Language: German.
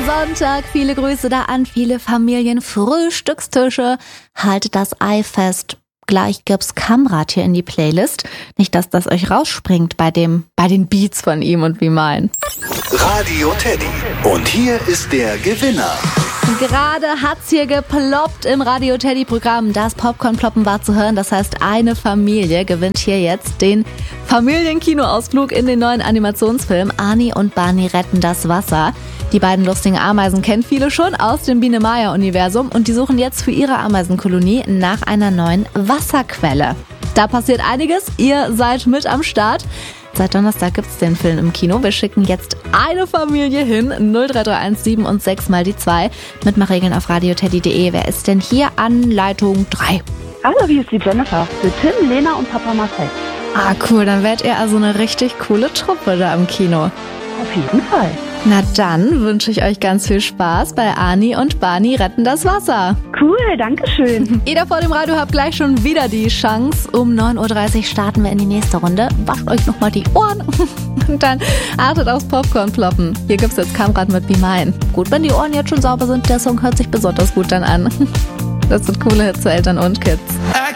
Sonntag, viele Grüße da an viele Familienfrühstückstische. Haltet das Ei fest. Gleich gibt's Kamrat hier in die Playlist. Nicht, dass das euch rausspringt bei den Beats von ihm und wie mein. Radio Teddy. Und hier ist der Gewinner. Gerade hat's hier geploppt im Radio Teddy Programm. Das Popcorn-Ploppen war zu hören. Das heißt, eine Familie gewinnt hier jetzt den Familienkinoausflug in den neuen Animationsfilm Ani und Barney retten das Wasser. Die beiden lustigen Ameisen kennen viele schon aus dem Biene-Maya-Universum und die suchen jetzt für ihre Ameisenkolonie nach einer neuen Wasserquelle. Da passiert einiges. Ihr seid mit am Start. Seit Donnerstag gibt's den Film im Kino. Wir schicken jetzt eine Familie hin. 03317 7 und 6 mal die 2. Mitmachregeln auf radioteddy.de. Wer ist denn hier an Leitung 3? Hallo, hier ist die Jennifer. Für Tim, Lena und Papa Marcel. Ah, cool. Dann werdet ihr also eine richtig coole Truppe da im Kino. Auf jeden Fall. Na dann wünsche ich euch ganz viel Spaß bei Ani und Barney retten das Wasser. Cool, danke schön. Ihr da vor dem Radio habt gleich schon wieder die Chance. Um 9.30 Uhr starten wir in die nächste Runde. Wascht euch nochmal die Ohren und dann achtet aufs Popcorn-Ploppen. Hier gibt's jetzt Kamrat mit Be Mine. Gut, wenn die Ohren jetzt schon sauber sind, der Song hört sich besonders gut dann an. Das sind coole Hits für Eltern und Kids.